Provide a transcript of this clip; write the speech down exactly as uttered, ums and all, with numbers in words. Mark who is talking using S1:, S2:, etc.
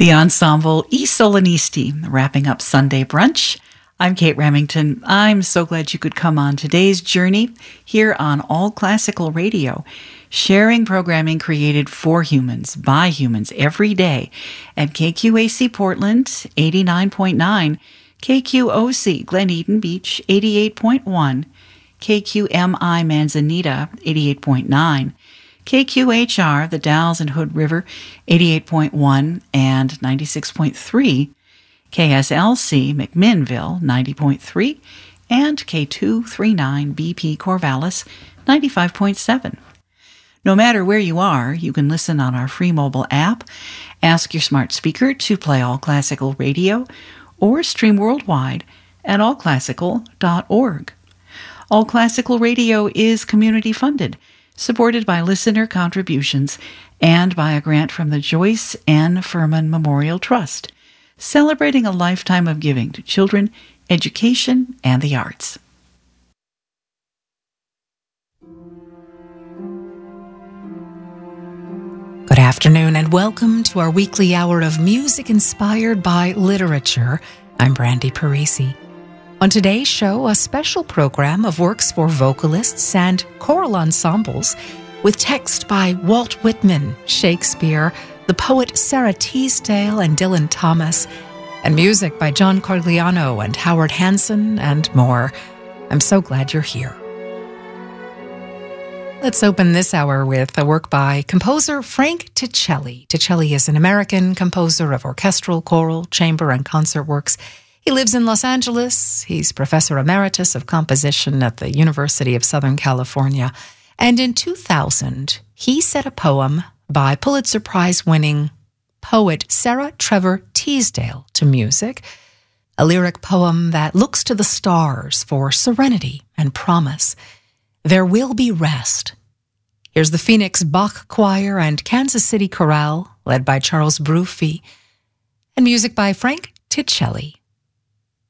S1: The ensemble I Solanisti, wrapping up Sunday brunch. I'm Kate Remington. I'm so glad you could come on today's journey here on All Classical Radio, sharing programming created for humans, by humans, every day at K Q A C Portland, eighty-nine point nine, K Q O C Glen Eden Beach, eighty-eight point one, K Q M I Manzanita, eighty-eight point nine, K Q H R, the Dalles and Hood River, eighty-eight point one and ninety-six point three, K S L C McMinnville, ninety point three, and K two thirty-nine B P Corvallis, ninety-five point seven. No matter where you are, you can listen on our free mobile app, ask your smart speaker to play All Classical Radio, or stream worldwide at all classical dot org. All Classical Radio is community-funded, supported by listener contributions and by a grant from the Joyce N. Furman Memorial Trust, celebrating a lifetime of giving to children, education, and the arts.
S2: Good afternoon and welcome to our weekly hour of music inspired by literature. I'm Brandy Parisi. On today's show, a special program of works for vocalists and choral ensembles with text by Walt Whitman, Shakespeare, the poet Sarah Teasdale and Dylan Thomas, and music by John Corigliano and Howard Hanson and more. I'm so glad you're here. Let's open this hour with a work by composer Frank Ticelli. Ticelli is an American composer of orchestral, choral, chamber, and concert works. He lives in Los Angeles. He's Professor Emeritus of Composition at the University of Southern California. And in two thousand, he set a poem by Pulitzer Prize-winning poet Sarah Trevor Teasdale to music, a lyric poem that looks to the stars for serenity and promise. There will be rest. Here's the Phoenix Bach Choir and Kansas City Chorale, led by Charles Brophy, and music by Frank Ticelli.